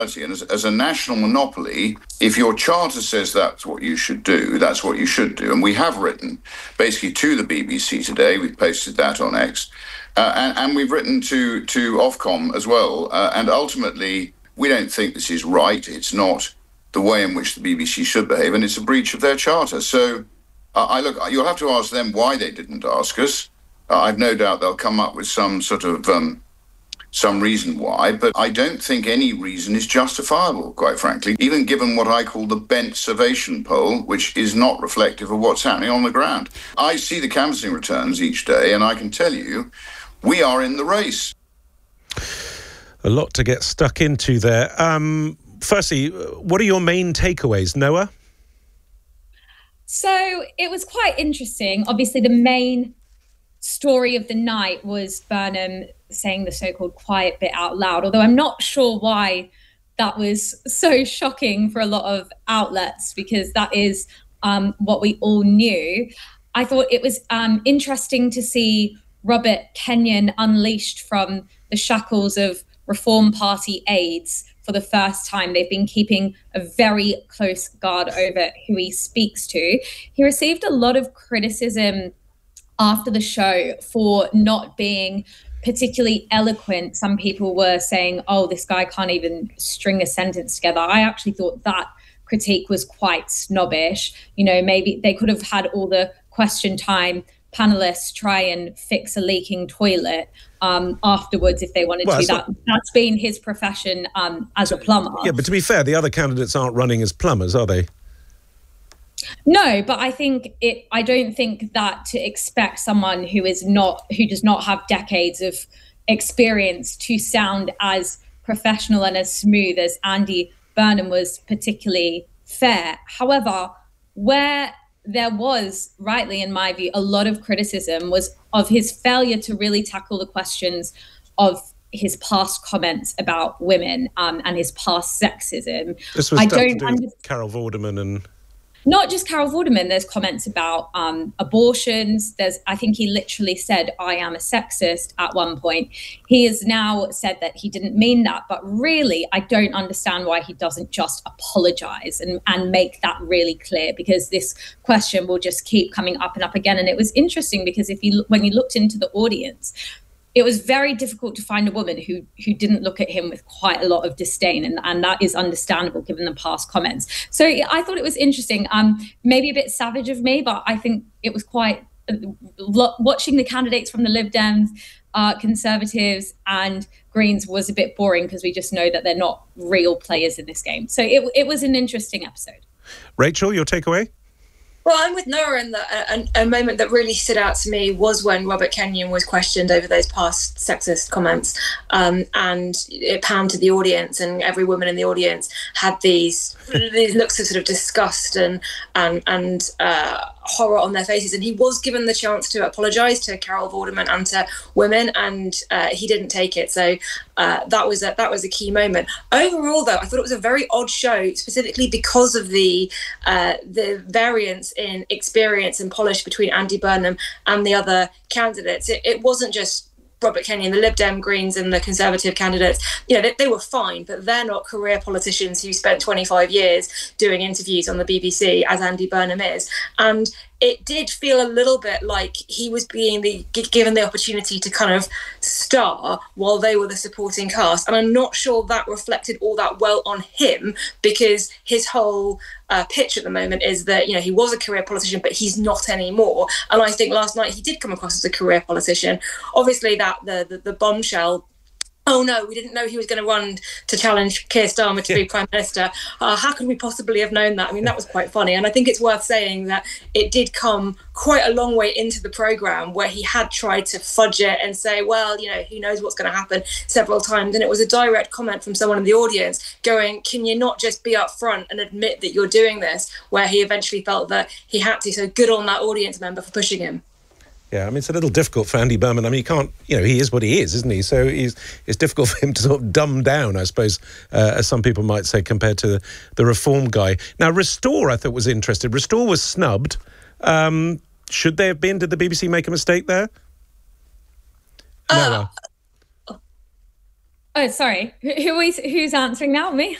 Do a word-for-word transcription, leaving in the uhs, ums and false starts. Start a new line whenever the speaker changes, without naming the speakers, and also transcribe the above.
And as, as a national monopoly, if your charter says that's what you should do, that's what you should do. And we have written basically to the B B C today. We've posted that on X. Uh, and, and we've written to, to Ofcom as well. Uh, and ultimately, we don't think this is right. It's not the way in which the B B C should behave, and it's a breach of their charter. So uh, I look, you'll have to ask them why they didn't ask us. Uh, I've no doubt they'll come up with some sort of... Um, some reason why, but I don't think any reason is justifiable, quite frankly, even given what I call the bent survation poll, which is not reflective of what's happening on the ground. I see the canvassing returns each day, and I can tell you, we are in the race.
A lot to get stuck into there. Um, firstly, what are your main takeaways, Noah?
So it was quite interesting. Obviously, the main story of the night was Burnham saying the so-called quiet bit out loud, although I'm not sure why that was so shocking for a lot of outlets, because that is um, what we all knew. I thought it was um, interesting to see Robert Kenyon unleashed from the shackles of Reform Party aides for the first time. They've been keeping a very close guard over who he speaks to. He received a lot of criticism after the show for not being particularly eloquent. Some people were saying, oh, this guy can't even string a sentence together. I actually thought that critique was quite snobbish. You know, maybe they could have had all the question time panelists try and fix a leaking toilet um, afterwards if they wanted well, to. That, not... That's been his profession um, as a plumber.
Yeah, but to be fair, the other candidates aren't running as plumbers, are they?
No, but I think it, I don't think that to expect someone who is not, who does not have decades of experience to sound as professional and as smooth as Andy Burnham was particularly fair. However, where there was, rightly in my view, a lot of criticism was of his failure to really tackle the questions of his past comments about women um, and his past sexism.
This was I don't to do with Carol Vorderman and...
Not just Carol Vorderman, there's comments about um, abortions. There's, I think he literally said, I am a sexist at one point. He has now said that he didn't mean that, but really, I don't understand why he doesn't just apologize and, and make that really clear, because this question will just keep coming up and up again. And it was interesting because if you, when you looked into the audience, it was very difficult to find a woman who who didn't look at him with quite a lot of disdain, and, and that is understandable given the past comments. So I thought it was interesting, um, maybe a bit savage of me, but I think it was quite, uh, watching the candidates from the Lib Dems, uh, Conservatives and Greens was a bit boring because we just know that they're not real players in this game. So it, it was an interesting episode.
Rachel, your takeaway?
Well, I'm with Noah in that a, a moment that really stood out to me was when Robert Kenyon was questioned over those past sexist comments, um, and it panned to the audience, and every woman in the audience had these these looks of sort of disgust and and and uh, horror on their faces. And he was given the chance to apologise to Carol Vorderman and to women, and uh, he didn't take it. So uh, that was a, that was a key moment. Overall, though, I thought it was a very odd show, specifically because of the uh, the variance in experience and polish between Andy Burnham and the other candidates. It, it wasn't just Robert Kenyon, the Lib Dem, Greens and the Conservative candidates. You know, they, they were fine, but they're not career politicians who spent twenty-five years doing interviews on the B B C as Andy Burnham is. And it did feel a little bit like he was being the, given the opportunity to kind of star while they were the supporting cast. And I'm not sure that reflected all that well on him, because his whole uh, pitch at the moment is that, you know, he was a career politician, but he's not anymore. And I think last night he did come across as a career politician. Obviously, that the the, the bombshell, oh no, we didn't know he was going to run to challenge Keir Starmer to be Prime Minister. Uh, how could we possibly have known that? I mean, that was quite funny. And I think it's worth saying that it did come quite a long way into the programme where he had tried to fudge it and say, well, you know, who knows what's going to happen several times. And it was a direct comment from someone in the audience going, can you not just be up front and admit that you're doing this? Where he eventually felt that he had to. So good on that audience member for pushing him.
Yeah, I mean, it's a little difficult for Andy Burnham. I mean, he can't, you know, he is what he is, isn't he? So he's, it's difficult for him to sort of dumb down, I suppose, uh, as some people might say, compared to the, the Reform guy. Now, Restore, I thought, was interested. Restore was snubbed. Um, should they have been? Did the B B C make a mistake there?
Uh,
Oh, sorry. Who, who is, who's answering now? Me?